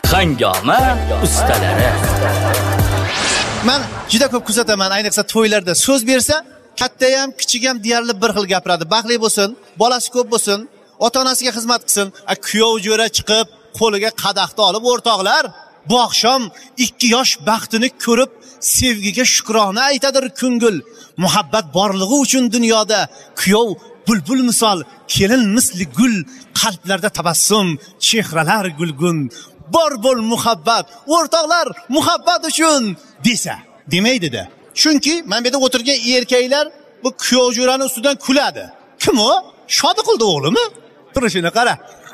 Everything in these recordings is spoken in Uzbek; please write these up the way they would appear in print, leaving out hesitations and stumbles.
Hangoma ustalari. Men juda ko'p kuzataman, ayniqsa to'ylarda so'z bersa, katta ham, kichik ham deyarli bir xil gapiradi. Baxtli bo'lsin, bolasi ko'p bo'lsin, ota-onasiga xizmat qilsin. Kuyov jo'ra chiqib, qo'liga qadahni olib, o'rtoqlar, bu oqshom 2 yosh baxtini ko'rib, sevgiga shukrona aytadir ko'ngil. Muhabbat borligi uchun dunyoda kuyov bulbul misol, kelin misli gul, qalblarda tabassum, chehralar gulgun. Bor bo'l muhabbat, o'rtoqlar, muhabbat uchun desa, demaydi-da. Chunki men bu yerda o'tirgan erkaklar bu kuyov jo'rani ustidan kuladi. Kim u? Shodi qildi o'g'limi? Turishini qara.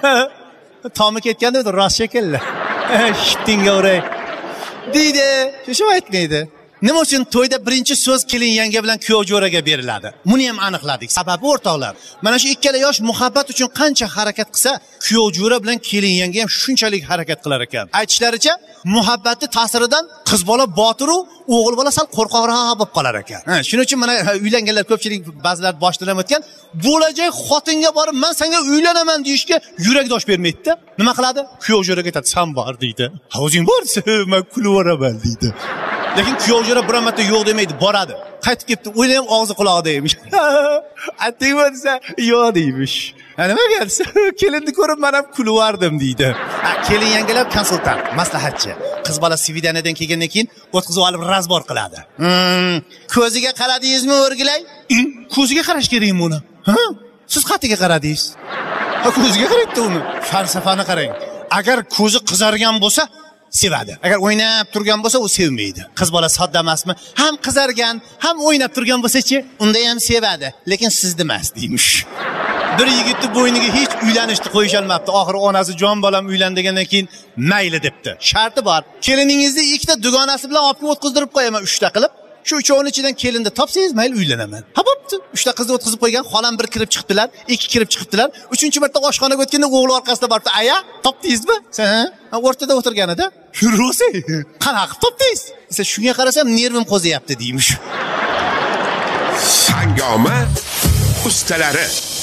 Tomi ketganda edi, rost shekilli. Shittinga o'ray. Deydi, shu aytmaydi. Nima uchun to'yda birinchi so'z kelin yanga bilan kuyov jo'raga beriladi? Buni ham aniqladik. Sababi o'rtoqlar, mana shu ikkala yosh muhabbat uchun qancha harakat qilsa, kuyov jo'ra bilan kelin yanga ham shunchalik harakat qilar ekan. Aytishlaricha, muhabbatning ta'siridan qiz bola botir u, o'g'il bola sal qo'rqoqroq bo'lib qolar ekan. Shuning uchun mana uylanganlar ko'pchilik ba'zilar boshdan ham o'tgan, bo'lajak xotinga borib, "Men senga uylanaman" deyishga yurakdosh bermaydi-da. Nima qiladi? Kuyov jo'raga aytadi, "Sen bor" deydi. "Ha, o'zing borsa, men kulib o'raman" deydi. Lekin kuyov jo'ra bir marta yo'q demaydi, boradi. Qaytib kelibdi, o'ylayam og'zi quloqda emish. Atting bo'lsa, yo'q deymish. Nima bo'lsa, kelinni ko'rib men ham kulvardim deydi. Kelin yangalar konsultant, maslahatchi. Qiz bola svidaniyadan kelgandan keyin o'tkazib olib razbor qiladi. Ko'ziga qaradingizmi, o'rgilay? Ko'ziga qarash kerakmi uni? Ha? Siz qatiga qaradingiz? Ha, ko'ziga qaraydi uni. Falsafani qarang. Agar ko'zi qizargan bo'lsa, sevadi. Agar o'ynab turgan bo'lsa, u sevmaydi. Qiz bola sodda emasmi? Ham qizargan, ham o'ynab turgan bo'lsa-chi, unda ham sevadi, lekin sizni emas deymish. Bir yigitni bo'yniga hech uylanishni qo'yisha olmabdi. Oxiri onasi "Jon bolam uylan" degandan keyin mayli debdi. Sharti bor. Keliningizni ikkita dugonasi bilan olib o'tkazdirib qo'yaman 3 ta qilib. Shu uchovining ichidan kelinni topsangiz, mayli uylanaman. Ha, bo'pti. 3 ta qizni o'tkazib qo'ygan, xolam bir kirib chiqibdilar, 2 kirib chiqibdilar. 3-chi marta oshxonaga o'tganda o'g'li orqasida boribdi. "Aya, topdingizmi?" Sen o'rtada o'tirganida, "Ro'sa, qanaqa topdingiz?" Desa, "Shunga qarasam, nervim qo'ziyapti" deymish. Hangoma ustalari.